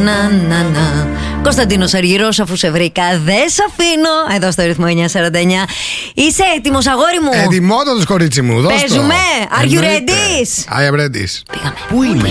Κωνσταντίνος Αργυρός, αφού σε βρήκα δεν σ' αφήνω. Εδώ στο ρυθμό 949. Είσαι έτοιμος, αγόρι μου? Ετοιμότατος, κορίτσι μου. Δώσ' το. Παίζουμε. Are you ready? I am ready. Πήγαμε. Πού είμαι?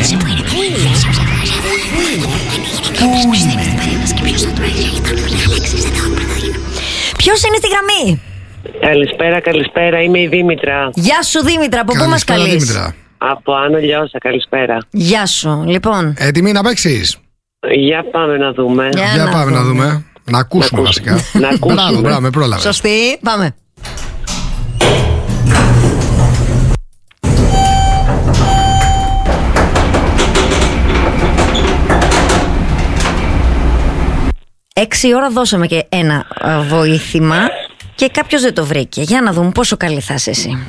Ποιος είναι στη γραμμή? Καλησπέρα, είμαι η Δήμητρα. Γεια σου, Δήμητρα, από πού μας καλείς? Δήμητρα. Από Άνω Λιώσα, καλησπέρα. Γεια σου, λοιπόν. Έτοιμη να παίξεις? Για πάμε να δούμε. Για πάμε να δούμε. Να ακούσουμε βασικά. Να ακούσουμε. Μπράβο, με πρόλαβες. Σωστή, πάμε. Έξι ώρα δώσαμε και ένα βοήθημα και κάποιος δεν το βρήκε. Για να δούμε πόσο καλή θα είσαι εσύ.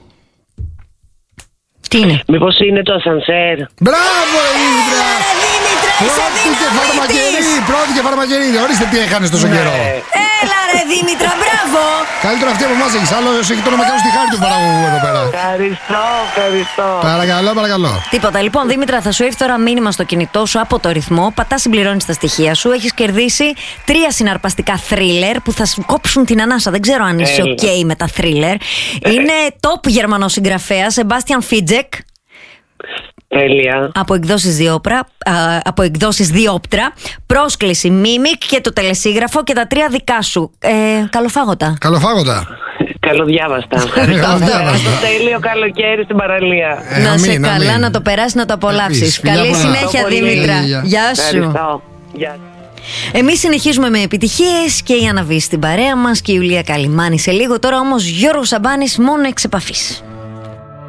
Τι είναι? Μήπως είναι το ασανσέρ? Μπράβο, Δήμητρα! Δήμητρα, είσαι Πρώτη και φαρμακερή. Ορίστε τι έχανες τόσο καιρό. Έλα ρε Δήμητρα, μπράβο! Καλύτερο αυτή από εμάς έχεις. Άλλο έχει το όνομα κάνω στη χάρη του παραγωγού εδώ πέρα. Ευχαριστώ. Παρακαλώ. Τίποτα. Λοιπόν, Δήμητρα, θα σου έρθει τώρα μήνυμα στο κινητό σου από το ρυθμό. Πατάς, συμπληρώνεις τα στοιχεία σου. Έχεις κερδίσει 3 συναρπαστικά θρίλερ που θα σου κόψουν την ανάσα. Δεν ξέρω αν είσαι OK με τα θρίλερ. Είναι top Γερμανός συγγραφέας, Sebastian Fitzek. Τέλεια. Από εκδόσεις Διόπτρα. Πρόσκληση Μίμικ και το τελεσίγραφο και τα 3 δικά σου. Καλοφάγωτα. Καλοδιάβαστα. Το τέλειο καλοκαίρι στην παραλία. Να σε καλά, να το περάσεις, να το απολαύσεις. Καλή συνέχεια, Δήμητρα. Γεια σου. Εμείς συνεχίζουμε με επιτυχίες και η Αναβή στην παρέα μας και η Ιουλία Καλυμάνη σε λίγο. Τώρα όμως Γιώργος Σαμπάνης, μόνο εξ επαφής.